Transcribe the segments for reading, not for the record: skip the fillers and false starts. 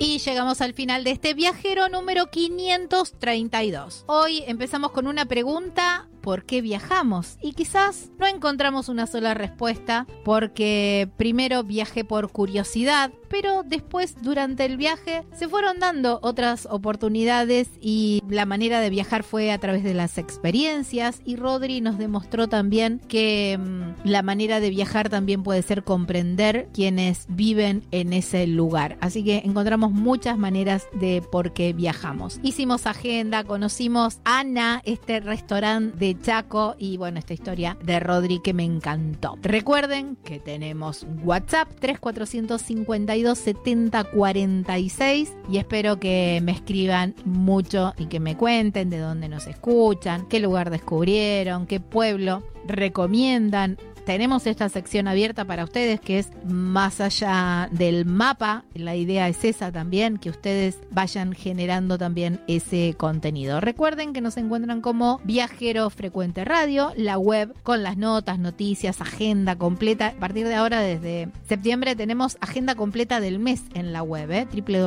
Y llegamos al final de este viajero número 532. Hoy empezamos con una pregunta: ¿por qué viajamos? Y quizás no encontramos una sola respuesta, porque primero viajé por curiosidad, pero después durante el viaje se fueron dando otras oportunidades y la manera de viajar fue a través de las experiencias, y Rodri nos demostró también que la manera de viajar también puede ser comprender quienes viven en ese lugar. Así que encontramos muchas maneras de por qué viajamos. Hicimos agenda, conocimos Ana, este restaurante de Chaco, y bueno, esta historia de Rodri que me encantó. Recuerden que tenemos WhatsApp 3452 70 46 y espero que me escriban mucho y que me cuenten de dónde nos escuchan, qué lugar descubrieron, qué pueblo recomiendan. Tenemos esta sección abierta para ustedes que es más allá del mapa. La idea es esa también, que ustedes vayan generando también ese contenido. Recuerden que nos encuentran como Viajero Frecuente Radio, la web con las notas, noticias, agenda completa. A partir de ahora, desde septiembre, tenemos agenda completa del mes en la web,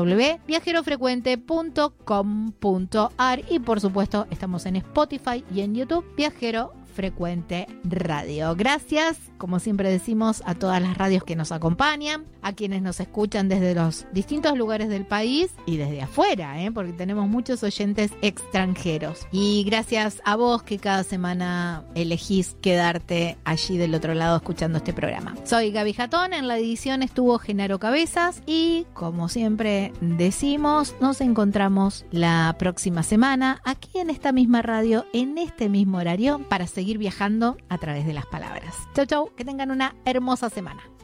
www.viajerofrecuente.com.ar, y por supuesto estamos en Spotify y en YouTube, Viajero Frecuente Radio. Gracias, como siempre decimos, a todas las radios que nos acompañan, a quienes nos escuchan desde los distintos lugares del país y desde afuera, porque tenemos muchos oyentes extranjeros. Y gracias a vos que cada semana elegís quedarte allí del otro lado escuchando este programa. Soy Gaby Jatón, en la edición estuvo Genaro Cabezas y, como siempre decimos, nos encontramos la próxima semana aquí en esta misma radio, en este mismo horario, para seguir viajando a través de las palabras. Chau, chau, que tengan una hermosa semana.